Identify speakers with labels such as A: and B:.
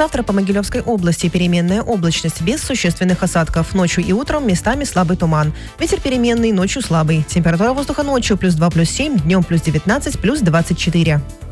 A: Завтра по Могилевской области переменная облачность без существенных осадков. Ночью и утром местами слабый туман. Ветер переменный, ночью слабый. Температура воздуха ночью +2, +7, днем +19, +24.